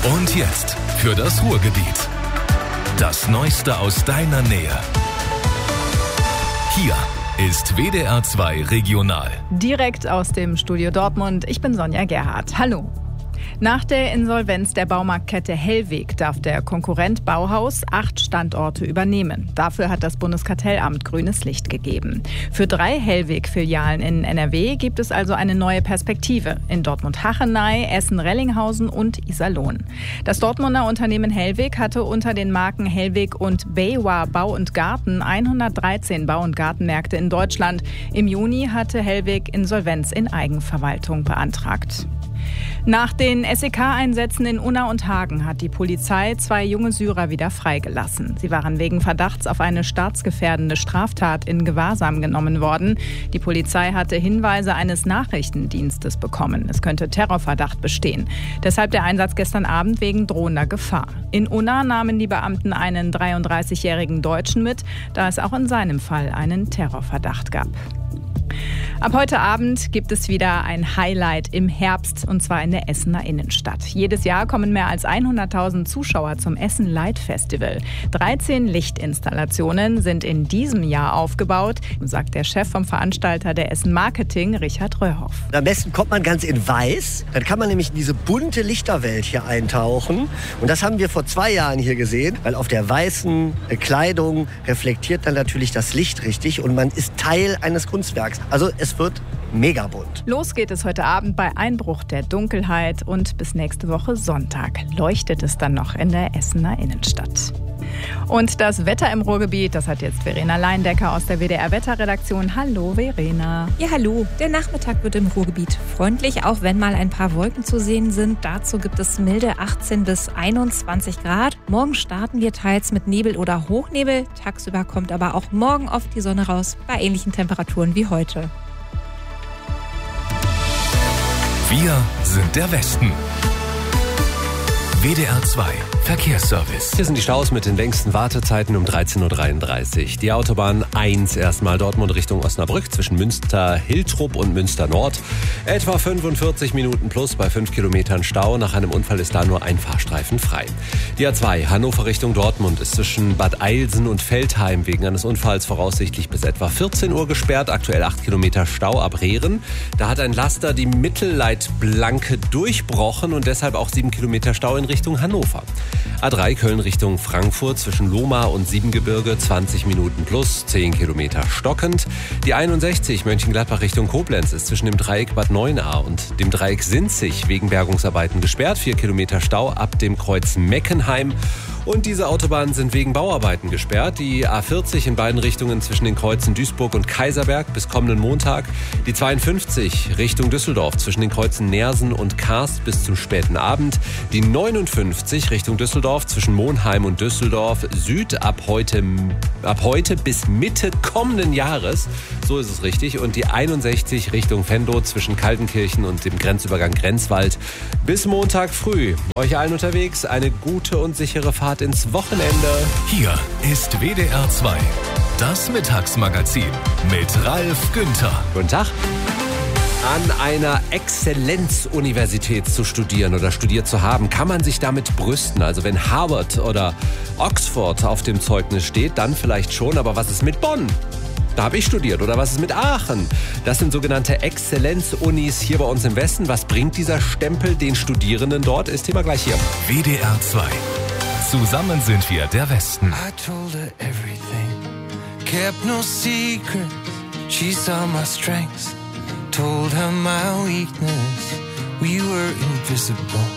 Und jetzt für das Ruhrgebiet. Das Neueste aus deiner Nähe. Hier ist WDR 2 Regional. Direkt aus dem Studio Dortmund. Ich bin Sonja Gerhardt. Hallo. Nach der Insolvenz der Baumarktkette Hellweg darf der Konkurrent Bauhaus 8 Standorte übernehmen. Dafür hat das Bundeskartellamt grünes Licht gegeben. Für 3 Hellweg-Filialen in NRW gibt es also eine neue Perspektive. In Dortmund-Hachenay, Essen-Rellinghausen und Iserlohn. Das Dortmunder Unternehmen Hellweg hatte unter den Marken Hellweg und BayWa Bau und Garten 113 Bau- und Gartenmärkte in Deutschland. Im Juni hatte Hellweg Insolvenz in Eigenverwaltung beantragt. Nach den SEK-Einsätzen in Unna und Hagen hat die Polizei 2 junge Syrer wieder freigelassen. Sie waren wegen Verdachts auf eine staatsgefährdende Straftat in Gewahrsam genommen worden. Die Polizei hatte Hinweise eines Nachrichtendienstes bekommen. Es könnte Terrorverdacht bestehen. Deshalb der Einsatz gestern Abend wegen drohender Gefahr. In Unna nahmen die Beamten einen 33-jährigen Deutschen mit, da es auch in seinem Fall einen Terrorverdacht gab. Ab heute Abend gibt es wieder ein Highlight im Herbst, und zwar in der Essener Innenstadt. Jedes Jahr kommen mehr als 100.000 Zuschauer zum Essen Light Festival. 13 Lichtinstallationen sind in diesem Jahr aufgebaut, sagt der Chef vom Veranstalter der Essen Marketing, Richard Röhrhoff. Am besten kommt man ganz in weiß, dann kann man nämlich in diese bunte Lichterwelt hier eintauchen. Und das haben wir vor 2 Jahren hier gesehen, weil auf der weißen Kleidung reflektiert dann natürlich das Licht richtig und man ist Teil eines Kunstwerks. Also es wird mega bunt. Los geht es heute Abend bei Einbruch der Dunkelheit und bis nächste Woche Sonntag leuchtet es dann noch in der Essener Innenstadt. Und das Wetter im Ruhrgebiet, das hat jetzt Verena Leindecker aus der WDR-Wetterredaktion. Hallo Verena. Ja, hallo. Der Nachmittag wird im Ruhrgebiet freundlich, auch wenn mal ein paar Wolken zu sehen sind. Dazu gibt es milde 18 bis 21 Grad. Morgen starten wir teils mit Nebel oder Hochnebel. Tagsüber kommt aber auch morgen oft die Sonne raus, bei ähnlichen Temperaturen wie heute. Wir sind der Westen. WDR 2 Verkehrsservice. Hier sind die Staus mit den längsten Wartezeiten um 13.33 Uhr. Die Autobahn 1 erstmal Dortmund Richtung Osnabrück zwischen Münster-Hiltrup und Münster-Nord. Etwa 45 Minuten plus bei 5 Kilometern Stau. Nach einem Unfall ist da nur ein Fahrstreifen frei. Die A2 Hannover Richtung Dortmund ist zwischen Bad Eilsen und Veltheim wegen eines Unfalls voraussichtlich bis etwa 14 Uhr gesperrt. Aktuell 8 Kilometer Stau ab Rehren. Da hat ein Laster die Mittelleitplanke durchbrochen und deshalb auch 7 Kilometer Stau in Richtung Hannover. A3 Köln Richtung Frankfurt zwischen Lohmar und Siebengebirge 20 Minuten plus, 10 Kilometer stockend. Die 61 Mönchengladbach Richtung Koblenz ist zwischen dem Dreieck Bad Neuenahr und dem Dreieck Sinzig wegen Bergungsarbeiten gesperrt. 4 Kilometer Stau ab dem Kreuz Meckenheim. Und diese Autobahnen sind wegen Bauarbeiten gesperrt. Die A40 in beiden Richtungen zwischen den Kreuzen Duisburg und Kaiserberg bis kommenden Montag. Die 52 Richtung Düsseldorf zwischen den Kreuzen Neersen und Karst bis zum späten Abend. Die 59 Richtung Düsseldorf zwischen Monheim und Düsseldorf Süd ab heute bis Mitte kommenden Jahres. So ist es richtig. Und die 61 Richtung Venlo zwischen Kaltenkirchen und dem Grenzübergang Grenzwald bis Montag früh. Euch allen unterwegs eine gute und sichere Fahrt ins Wochenende. Hier ist WDR 2, das Mittagsmagazin mit Ralf Günther. Guten Tag. An einer Exzellenzuniversität zu studieren oder studiert zu haben, kann man sich damit brüsten. Also wenn Harvard oder Oxford auf dem Zeugnis steht, dann vielleicht schon. Aber was ist mit Bonn? Da habe ich studiert. Oder was ist mit Aachen? Das sind sogenannte Exzellenzunis hier bei uns im Westen. Was bringt dieser Stempel den Studierenden dort? Ist Thema gleich hier. WDR 2. Zusammen sind wir der Westen. I told her everything, kept no secret. She saw my strengths, told her my weakness. We were invisible.